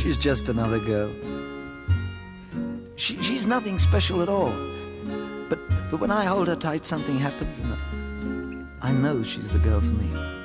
She's just another girl. She's nothing special at all. But when I hold her tight, something happens, and I know she's the girl for me.